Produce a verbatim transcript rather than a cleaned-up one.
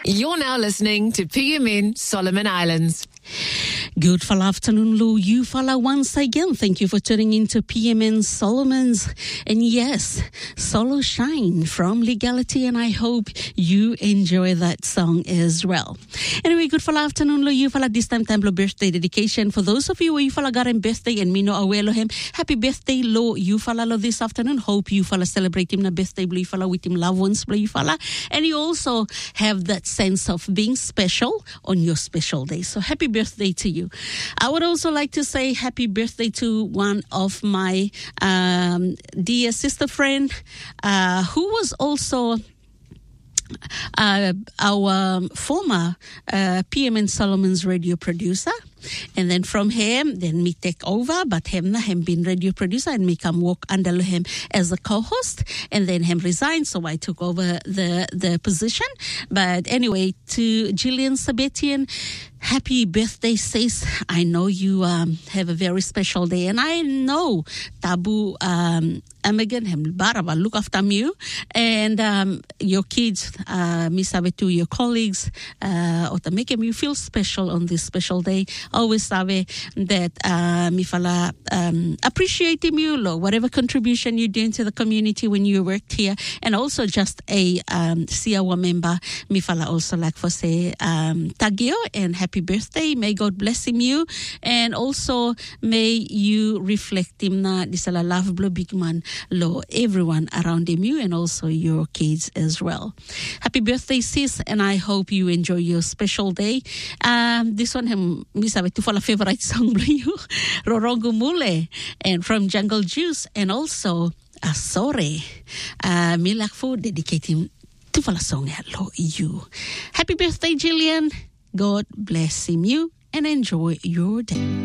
You're now listening to P M N Solomon Islands. Good fall afternoon, Lou. You fella once again. Thank you for tuning into P M N Solomons. And yes, Solo Shine from Legality, and I hope you enjoy that song as well. Anyway, good fall afternoon, Lou. You fella this time time lo birthday dedication. For those of you who you fella got a birthday and me no aware him, happy birthday, Lou. You fella lo this afternoon. Hope you fella celebrate him na birthday, Blue fella with him loved ones, Blue fella. And you also have that sense of being special on your special day. So happy birthday to you. I would also like to say happy birthday to one of my um, dear sister friend uh, who was also uh, our former uh, P M N Solomon's radio producer. And then from him, then me take over, but him na him been radio producer and me come work under him as a co-host, and then him resigned, so I took over the the position. But anyway, to Gillian Sabetian, happy birthday, sis. I know you um, have a very special day, and I know Tabu um, Amagan him baraba look after you and um, your kids, uh, Miss Abetu, your colleagues, uh, or to make you feel special on this special day. Always sabe that uh, mi fala um, appreciate you, lo, whatever contribution you do into the community when you worked here, and also just a um, C I A member. Mi fala also like for say um, tagio and happy birthday. May God bless him you, and also may you reflect him na disala love blue big man lo everyone around him you and also your kids as well. Happy birthday, sis, and I hope you enjoy your special day. Um, this one him. To follow favorite song you Rorongo Mule and from Jungle Juice, and also Asore uh, Milakfo dedicating to follow song hello you. Happy birthday, Gillian. God bless him you and enjoy your day.